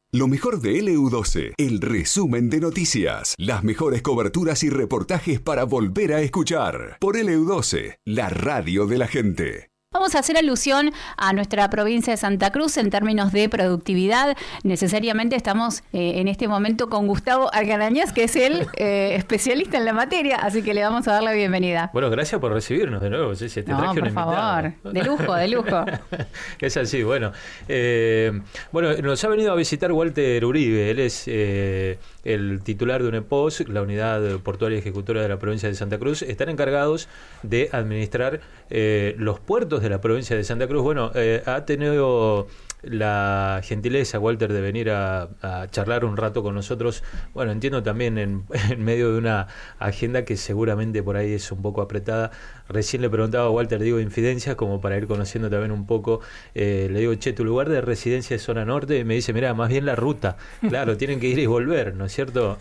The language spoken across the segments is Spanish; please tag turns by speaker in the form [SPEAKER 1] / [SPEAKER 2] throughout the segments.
[SPEAKER 1] Lo mejor de LU12, el resumen de noticias, las mejores coberturas y reportajes para volver a escuchar. Por LU12, la radio de la gente.
[SPEAKER 2] Vamos a hacer alusión a nuestra provincia de Santa Cruz en términos de productividad. Necesariamente estamos en este momento con Gustavo Alcarañez, que es el especialista en la materia, así que le vamos a dar la bienvenida.
[SPEAKER 3] Bueno, gracias por recibirnos de nuevo. Te traje
[SPEAKER 2] por favor, de lujo, de lujo.
[SPEAKER 3] Es así, bueno. Bueno, nos ha venido a visitar Walter Uribe. Él es el titular de UNEPOS, la Unidad Portuaria Ejecutora de la provincia de Santa Cruz. Están encargados de administrar los puertos de la provincia de Santa Cruz. Bueno, ha tenido la gentileza, Walter, de venir a charlar un rato con nosotros. Bueno, entiendo también en medio de una agenda que seguramente por ahí es un poco apretada. Recién le preguntaba a Walter, digo, infidencias, como para ir conociendo también un poco. Le digo, che, tu lugar de residencia es zona norte. Y me dice, mira, más bien la ruta. Claro, tienen que ir y volver, ¿no es cierto?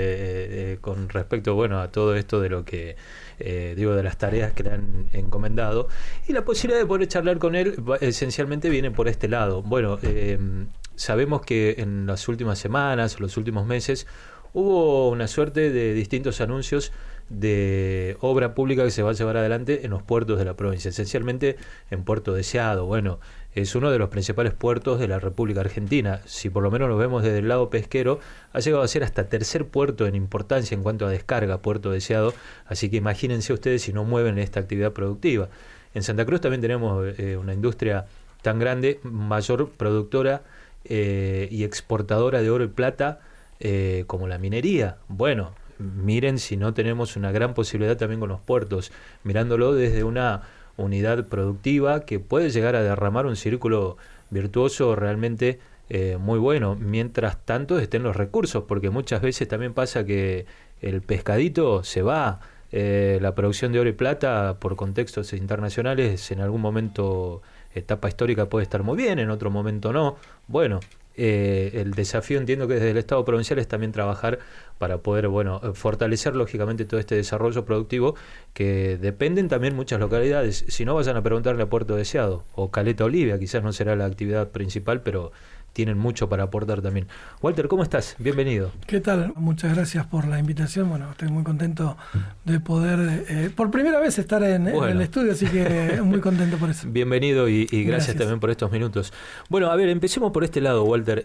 [SPEAKER 3] Con respecto, bueno, a todo esto de lo que de las tareas que le han encomendado, y la posibilidad de poder charlar con él esencialmente viene por este lado. Bueno, sabemos que en las últimas semanas, los últimos meses, hubo una suerte de distintos anuncios de obra pública que se va a llevar adelante en los puertos de la provincia, esencialmente en Puerto Deseado. Bueno, es uno de los principales puertos de la República Argentina. Si por lo menos lo vemos desde el lado pesquero, ha llegado a ser hasta tercer puerto en importancia en cuanto a descarga, Puerto Deseado. Así que imagínense ustedes si no mueven esta actividad productiva. En Santa Cruz también tenemos una industria tan grande, mayor productora y exportadora de oro y plata como la minería. Bueno, miren si no tenemos una gran posibilidad también con los puertos, mirándolo desde una unidad productiva que puede llegar a derramar un círculo virtuoso realmente muy bueno, mientras tanto estén los recursos, porque muchas veces también pasa que el pescadito se va, la producción de oro y plata por contextos internacionales en algún momento, etapa histórica, puede estar muy bien, en otro momento no. Bueno, el desafío, entiendo que desde el Estado provincial, es también trabajar para poder, bueno, fortalecer lógicamente todo este desarrollo productivo, que dependen también muchas localidades. Si no, vayan a preguntarle a Puerto Deseado o Caleta Olivia, quizás no será la actividad principal, pero tienen mucho para aportar también. Walter, ¿cómo estás? Bienvenido.
[SPEAKER 4] ¿Qué tal? Muchas gracias por la invitación. Bueno, estoy muy contento de poder, por primera vez, estar en el estudio, así que muy contento por eso.
[SPEAKER 3] Bienvenido y gracias también por estos minutos. Bueno, a ver, empecemos por este lado, Walter.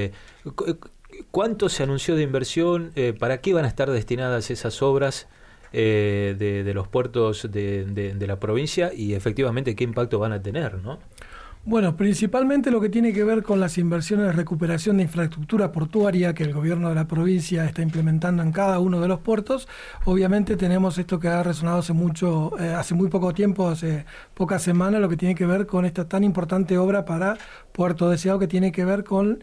[SPEAKER 3] ¿Cuánto se anunció de inversión? ¿Para qué van a estar destinadas esas obras de los puertos de la provincia? Y efectivamente, ¿qué impacto van a tener, no?
[SPEAKER 4] Bueno, principalmente lo que tiene que ver con las inversiones de recuperación de infraestructura portuaria que el gobierno de la provincia está implementando en cada uno de los puertos. Obviamente tenemos esto que ha resonado hace muy poco tiempo, hace pocas semanas, lo que tiene que ver con esta tan importante obra para Puerto Deseado, que tiene que ver con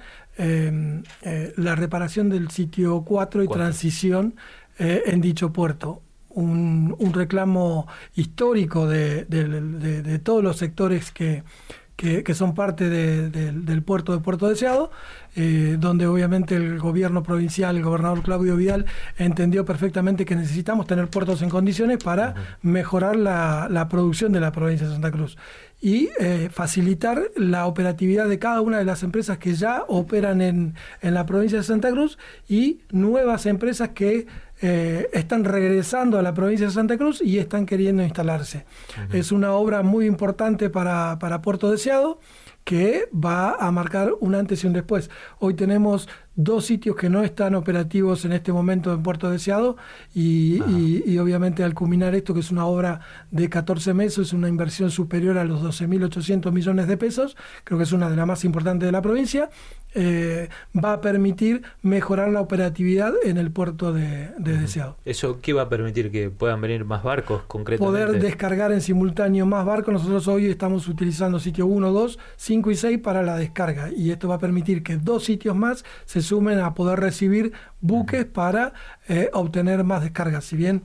[SPEAKER 4] la reparación del sitio 4 y transición en dicho puerto. Un reclamo histórico de todos los sectores que son parte del puerto de Puerto Deseado, donde obviamente el gobierno provincial, el gobernador Claudio Vidal, entendió perfectamente que necesitamos tener puertos en condiciones para mejorar la producción de la provincia de Santa Cruz y facilitar la operatividad de cada una de las empresas que ya operan en la provincia de Santa Cruz y nuevas empresas que están regresando a la provincia de Santa Cruz y están queriendo instalarse. Es una obra muy importante para Puerto Deseado, que va a marcar un antes y un después. Hoy tenemos 2 sitios que no están operativos en este momento en Puerto Deseado y obviamente al culminar esto, que es una obra de 14 meses, una inversión superior a los 12.800 millones de pesos, creo que es una de las más importantes de la provincia, va a permitir mejorar la operatividad en el puerto de Deseado.
[SPEAKER 3] ¿Eso qué va a permitir? ¿Que puedan venir más barcos concretamente?
[SPEAKER 4] Poder descargar en simultáneo más barcos. Nosotros hoy estamos utilizando sitio 1, 2, 5 y 6 para la descarga, y esto va a permitir que 2 sitios más se sumen a poder recibir buques para obtener más descargas. Si bien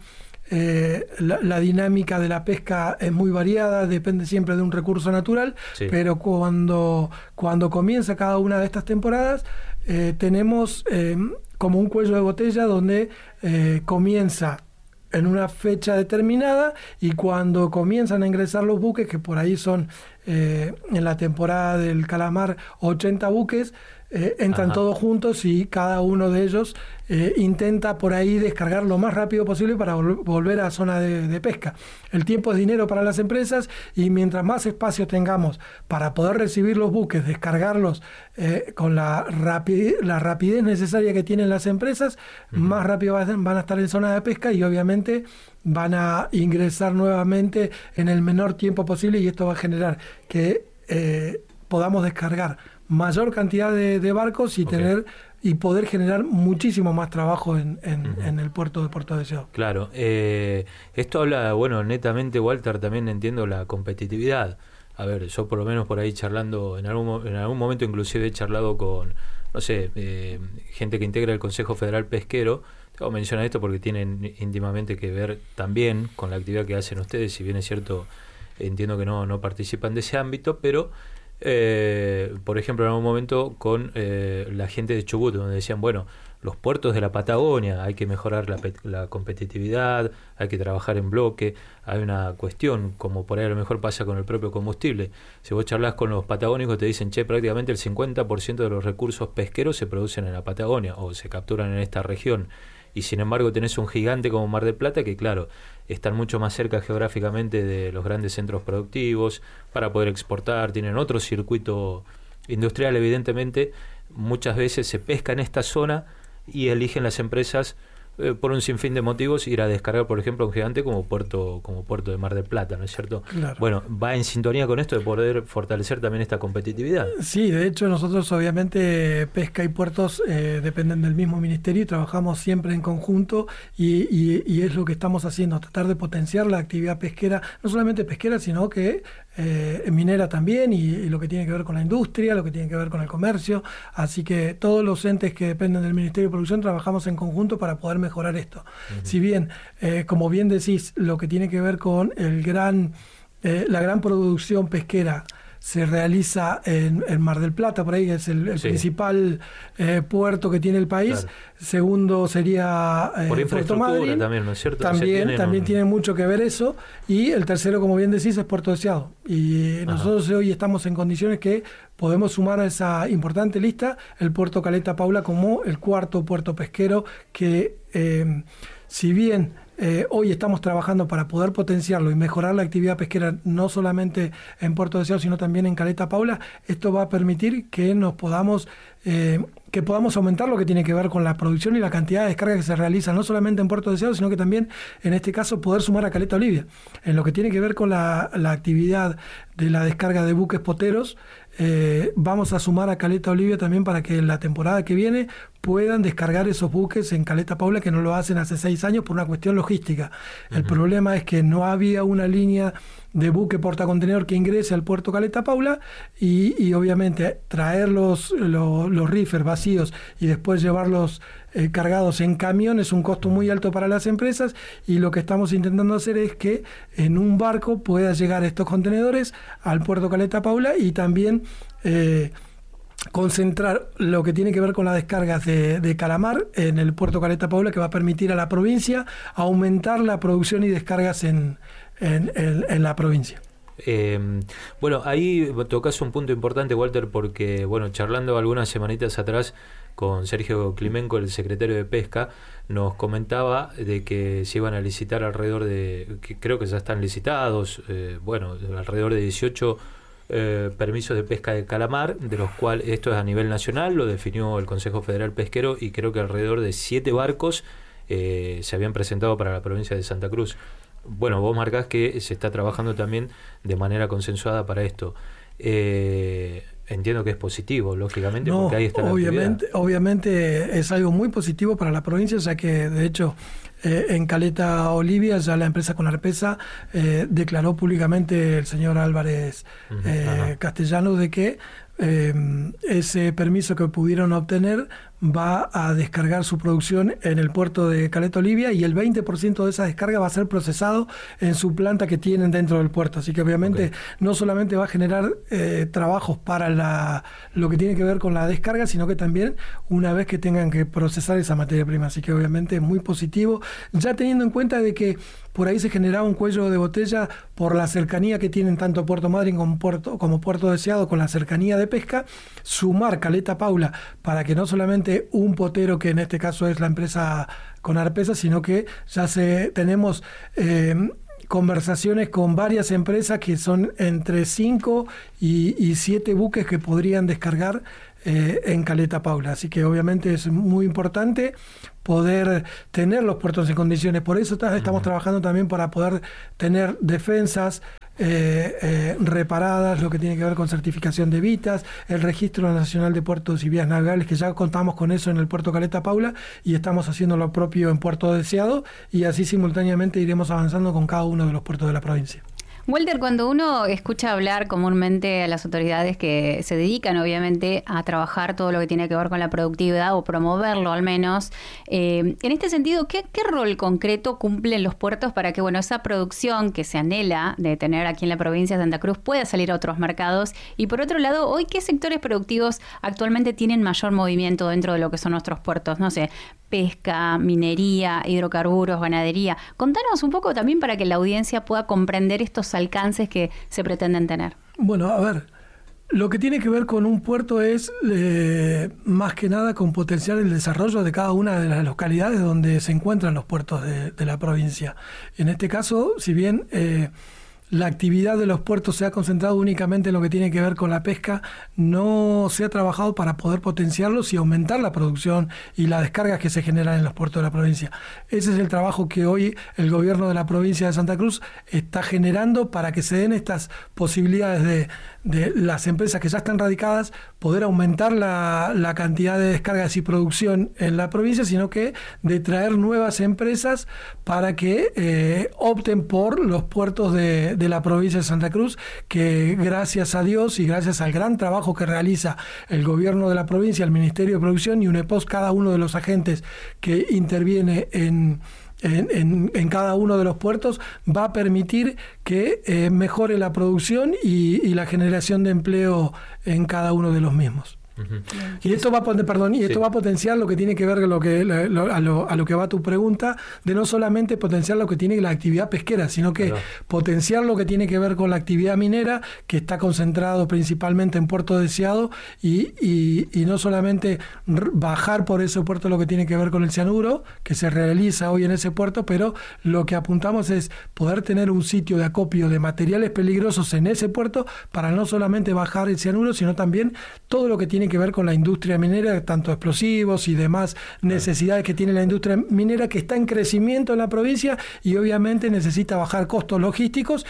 [SPEAKER 4] la dinámica de la pesca es muy variada, depende siempre de un recurso natural, sí, pero cuando comienza cada una de estas temporadas, tenemos como un cuello de botella donde comienza en una fecha determinada, y cuando comienzan a ingresar los buques, que por ahí son en la temporada del calamar 80 buques, entran todos juntos y cada uno de ellos intenta por ahí descargar lo más rápido posible para volver a zona de pesca. El tiempo es dinero para las empresas y mientras más espacio tengamos para poder recibir los buques, descargarlos con la rapidez necesaria que tienen las empresas, más rápido van a estar en zona de pesca y obviamente van a ingresar nuevamente en el menor tiempo posible, y esto va a generar que podamos descargar mayor cantidad de barcos y poder generar muchísimo más trabajo en el puerto de Puerto Deseado.
[SPEAKER 3] Claro, esto habla, netamente, Walter, también entiendo la competitividad. A ver, yo por lo menos por ahí charlando, en algún momento inclusive he charlado con, gente que integra el Consejo Federal Pesquero. Tengo que mencionar esto porque tienen íntimamente que ver también con la actividad que hacen ustedes, si bien es cierto, entiendo que no participan de ese ámbito, pero por ejemplo, en algún momento con la gente de Chubut, donde decían, los puertos de la Patagonia, hay que mejorar la competitividad, hay que trabajar en bloque, hay una cuestión, como por ahí a lo mejor pasa con el propio combustible. Si vos charlas con los patagónicos, te dicen, prácticamente el 50% de los recursos pesqueros se producen en la Patagonia o se capturan en esta región. Y sin embargo tenés un gigante como Mar del Plata que, claro, están mucho más cerca geográficamente de los grandes centros productivos para poder exportar, tienen otro circuito industrial, evidentemente. Muchas veces se pesca en esta zona y eligen las empresas por un sinfín de motivos ir a descargar, por ejemplo, un gigante como puerto de Mar del Plata, ¿no es cierto?
[SPEAKER 4] Claro.
[SPEAKER 3] Va en sintonía con esto de poder fortalecer también esta competitividad.
[SPEAKER 4] Sí, de hecho nosotros obviamente pesca y puertos dependen del mismo ministerio y trabajamos siempre en conjunto y es lo que estamos haciendo, tratar de potenciar la actividad pesquera, no solamente pesquera, sino que minera también y lo que tiene que ver con la industria, lo que tiene que ver con el comercio, así que todos los entes que dependen del Ministerio de Producción trabajamos en conjunto para poder mejorar esto. Si bien, como bien decís, lo que tiene que ver con la gran producción pesquera se realiza en Mar del Plata, por ahí que es el principal puerto que tiene el país. Claro. Segundo sería Puerto Madryn. También, ¿no es cierto? También tiene mucho que ver eso. Y el tercero, como bien decís, es Puerto Deseado. Y nosotros hoy estamos en condiciones que podemos sumar a esa importante lista el puerto Caleta Paula como el cuarto puerto pesquero que, si bien hoy estamos trabajando para poder potenciarlo y mejorar la actividad pesquera no solamente en Puerto Deseado, sino también en Caleta Paula, esto va a permitir que podamos aumentar lo que tiene que ver con la producción y la cantidad de descargas que se realizan, no solamente en Puerto Deseado, sino que también, en este caso, poder sumar a Caleta Olivia. En lo que tiene que ver con la actividad de la descarga de buques poteros, vamos a sumar a Caleta Olivia también para que en la temporada que viene puedan descargar esos buques en Caleta Paula, que no lo hacen hace 6 años por una cuestión logística. El problema es que no había una línea de buque portacontenedor que ingrese al puerto Caleta Paula y obviamente traer los reefers vacíos y después llevarlos cargados en camión es un costo muy alto para las empresas, y lo que estamos intentando hacer es que en un barco pueda llegar estos contenedores al puerto Caleta Paula y también concentrar lo que tiene que ver con las descargas de calamar en el puerto Caleta Paula, que va a permitir a la provincia aumentar la producción y descargas en la provincia.
[SPEAKER 3] Ahí tocas un punto importante, Walter, porque charlando algunas semanitas atrás con Sergio Climenco, el secretario de Pesca, nos comentaba de que se iban a licitar alrededor que creo que ya están licitados, alrededor de 18 permisos de pesca de calamar, de los cuales, esto es a nivel nacional, lo definió el Consejo Federal Pesquero, y creo que alrededor de 7 barcos se habían presentado para la provincia de Santa Cruz. Vos marcás que se está trabajando también de manera consensuada para esto. Entiendo que es positivo, lógicamente, porque ahí está la actividad.
[SPEAKER 4] Obviamente es algo muy positivo para la provincia, ya que de hecho en Caleta Olivia ya la empresa Conarpesa declaró públicamente el señor Álvarez Castellanos de que ese permiso que pudieron obtener va a descargar su producción en el puerto de Caleta Olivia y el 20% de esa descarga va a ser procesado en su planta que tienen dentro del puerto. Así que obviamente no solamente va a generar trabajos para lo que tiene que ver con la descarga, sino que también una vez que tengan que procesar esa materia prima. Así que obviamente es muy positivo, ya teniendo en cuenta de que por ahí se generaba un cuello de botella por la cercanía que tienen tanto Puerto Madryn como Puerto Deseado, con la cercanía de pesca, sumar Caleta Paula para que no solamente un potero, que en este caso es la empresa Conarpesa, sino que ya tenemos conversaciones con varias empresas que son entre 5 y 7 buques que podrían descargar en Caleta Paula. Así que obviamente es muy importante poder tener los puertos en condiciones. Por eso estamos trabajando también para poder tener defensas reparadas, lo que tiene que ver con certificación de VITAS, el Registro Nacional de Puertos y Vías Navegables, que ya contamos con eso en el puerto Caleta Paula y estamos haciendo lo propio en Puerto Deseado, y así simultáneamente iremos avanzando con cada uno de los puertos de la provincia.
[SPEAKER 2] Walter, cuando uno escucha hablar comúnmente a las autoridades que se dedican obviamente a trabajar todo lo que tiene que ver con la productividad o promoverlo al menos, en este sentido, ¿qué rol concreto cumplen los puertos para que esa producción que se anhela de tener aquí en la provincia de Santa Cruz pueda salir a otros mercados? Y por otro lado, hoy, ¿qué sectores productivos actualmente tienen mayor movimiento dentro de lo que son nuestros puertos? No sé, pesca, minería, hidrocarburos, ganadería. Contanos un poco también para que la audiencia pueda comprender estos alcances que se pretenden tener.
[SPEAKER 4] Bueno, a ver, lo que tiene que ver con un puerto es más que nada con potenciar el desarrollo de cada una de las localidades donde se encuentran los puertos de la provincia. En este caso, si bien la actividad de los puertos se ha concentrado únicamente en lo que tiene que ver con la pesca, no se ha trabajado para poder potenciarlos y aumentar la producción y las descargas que se generan en los puertos de la provincia. Ese es el trabajo que hoy el gobierno de la provincia de Santa Cruz está generando para que se den estas posibilidades de las empresas que ya están radicadas, poder aumentar la cantidad de descargas y producción en la provincia, sino que de traer nuevas empresas para que opten por los puertos de la provincia de Santa Cruz, que gracias a Dios y gracias al gran trabajo que realiza el gobierno de la provincia, el Ministerio de Producción y UNEPOS, cada uno de los agentes que interviene en cada uno de los puertos, va a permitir que mejore la producción y la generación de empleo en cada uno de los mismos. Y esto va a potenciar lo que tiene que ver a lo que va tu pregunta, de no solamente potenciar lo que tiene la actividad pesquera, sino que potenciar lo que tiene que ver con la actividad minera, que está concentrado principalmente en Puerto Deseado, y no solamente bajar por ese puerto lo que tiene que ver con el cianuro, que se realiza hoy en ese puerto, pero lo que apuntamos es poder tener un sitio de acopio de materiales peligrosos en ese puerto, para no solamente bajar el cianuro, sino también todo lo que tiene que ver con la industria minera, tanto explosivos y demás necesidades que tiene la industria minera, que está en crecimiento en la provincia y obviamente necesita bajar costos logísticos,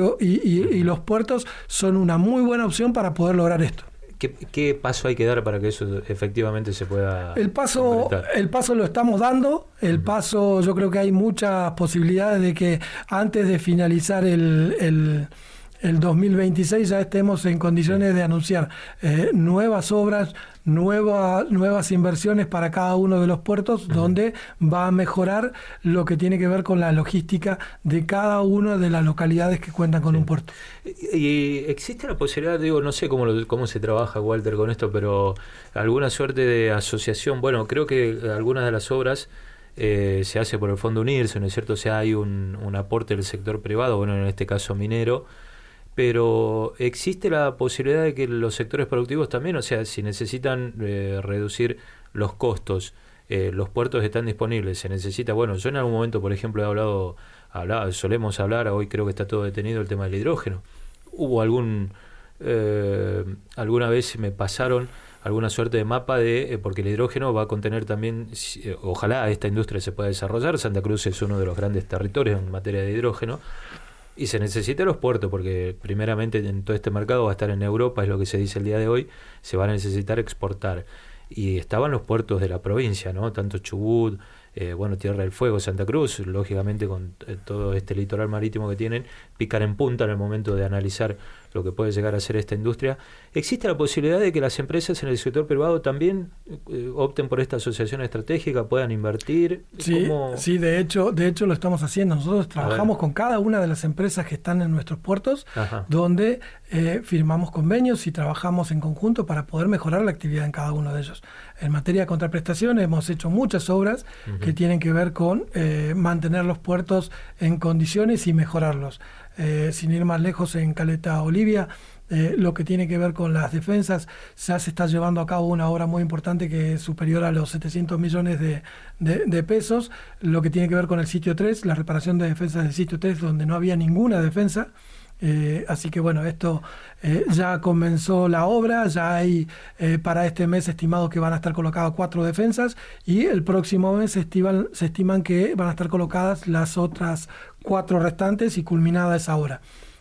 [SPEAKER 4] y los puertos son una muy buena opción para poder lograr esto.
[SPEAKER 3] ¿Qué paso hay que dar para que eso efectivamente se pueda
[SPEAKER 4] El paso lo estamos dando. El paso, yo creo que hay muchas posibilidades de que antes de finalizar el 2026 ya estemos en condiciones de anunciar nuevas obras, nuevas inversiones para cada uno de los puertos, donde va a mejorar lo que tiene que ver con la logística de cada una de las localidades que cuentan con un puerto.
[SPEAKER 3] ¿Y existe la posibilidad, no sé cómo se trabaja, Walter, con esto, pero alguna suerte de asociación? Bueno, creo que algunas de las obras se hace por el Fondo Unirse, ¿no es cierto? O sea, hay un aporte del sector privado, bueno, en este caso minero, pero existe la posibilidad de que los sectores productivos también, o sea, si necesitan reducir los costos, los puertos están disponibles, se necesita, yo en algún momento, por ejemplo, solemos hablar, hoy creo que está todo detenido, el tema del hidrógeno. Hubo alguna vez me pasaron alguna suerte de mapa porque el hidrógeno va a contener también, ojalá esta industria se pueda desarrollar. Santa Cruz es uno de los grandes territorios en materia de hidrógeno, y se necesitan los puertos, porque primeramente en todo este mercado va a estar en Europa, es lo que se dice el día de hoy, se van a necesitar exportar. Y estaban los puertos de la provincia, ¿no? Tanto Chubut, Tierra del Fuego, Santa Cruz, lógicamente con todo este litoral marítimo que tienen, picar en punta en el momento de analizar lo que puede llegar a ser esta industria. ¿existe la posibilidad de que las empresas en el sector privado también opten por esta asociación estratégica, puedan invertir?
[SPEAKER 4] Sí, de hecho lo estamos haciendo. Nosotros trabajamos con cada una de las empresas que están en nuestros puertos, donde firmamos convenios y trabajamos en conjunto para poder mejorar la actividad en cada uno de ellos. En materia de contraprestación hemos hecho muchas obras que tienen que ver con mantener los puertos en condiciones y mejorarlos. Sin ir más lejos, en Caleta Olivia, lo que tiene que ver con las defensas, ya se está llevando a cabo una obra muy importante que es superior a los 700 millones de pesos, lo que tiene que ver con el sitio 3, la reparación de defensas del sitio 3, donde no había ninguna defensa. Así que bueno, esto ya comenzó la obra, ya hay para este mes estimado que van a estar colocadas 4 defensas y el próximo mes se estiman que van a estar colocadas las otras 4 restantes y culminada esa obra.